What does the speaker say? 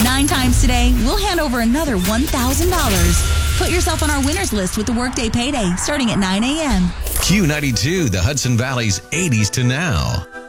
9 times today, we'll hand over another $1,000. Put yourself on our winners list with the Workday Payday starting at 9 a.m. Q92, the Hudson Valley's 80s to now.